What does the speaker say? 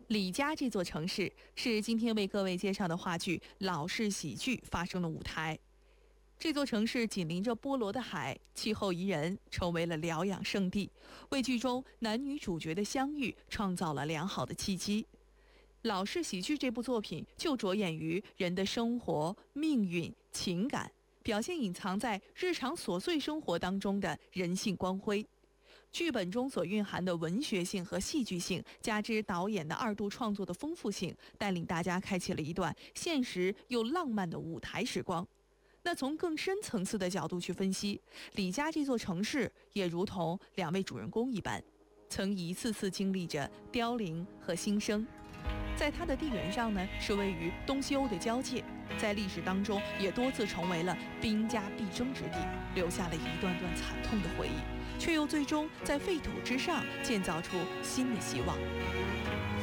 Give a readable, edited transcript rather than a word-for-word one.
李家这座城市是今天为各位介绍的话剧《老式喜剧》发生的舞台。这座城市紧邻着波罗的海，气候宜人，成为了疗养胜地，为剧中男女主角的相遇创造了良好的契机。《老式喜剧》这部作品就着眼于人的生活、命运、情感，表现隐藏在日常琐碎生活当中的人性光辉。剧本中所蕴含的文学性和戏剧性，加之导演的二度创作的丰富性，带领大家开启了一段现实又浪漫的舞台时光。那从更深层次的角度去分析，李家这座城市也如同两位主人公一般，曾一次次经历着凋零和新生。在它的地缘上呢，是位于东西欧的交界，在历史当中也多次成为了兵家必争之地，留下了一段段惨痛的回忆，却又最终在废土之上建造出新的希望。